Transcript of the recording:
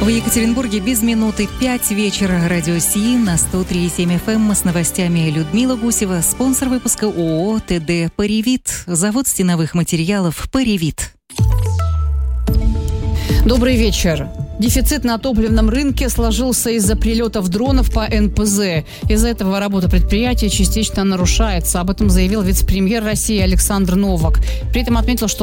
В Екатеринбурге без минуты 5 вечера. Радио СИИ на 103,7 FM с новостями Людмила Гусева. Спонсор выпуска ООО ТД «Паривит». Завод стеновых материалов «Паривит». Добрый вечер. Дефицит на топливном рынке сложился из-за прилетов дронов по НПЗ. Из-за этого работа предприятия частично нарушается. Об этом заявил вице-премьер России Александр Новак. При этом отметил, что